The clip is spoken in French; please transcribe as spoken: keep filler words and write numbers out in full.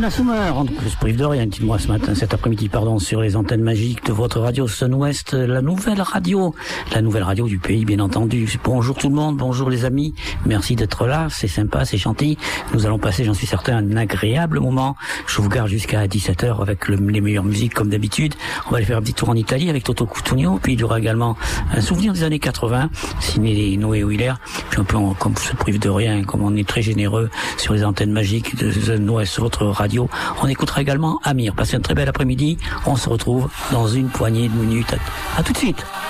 Donna Summer, on ne se prive de rien, dites-moi ce matin, cet après-midi, pardon, sur les antennes magiques de votre radio Sun West, la nouvelle radio, la nouvelle radio du pays, bien entendu. Bonjour tout le monde, bonjour les amis, merci d'être là, c'est sympa, c'est gentil. Nous allons passer, j'en suis certain, un agréable moment. Je vous garde jusqu'à dix-sept heures avec le, les meilleures musiques comme d'habitude. On va aller faire un petit tour en Italie avec Toto Cutugno, puis il y aura également un souvenir des années quatre-vingts, signé Noé Wheeler. Puis un peu, on, comme on se prive de rien, comme on est très généreux sur les antennes magiques de Sun West, votre radio, on écoutera également Amir. Passez un très bel après-midi. On se retrouve dans une poignée de minutes. À, à tout de suite.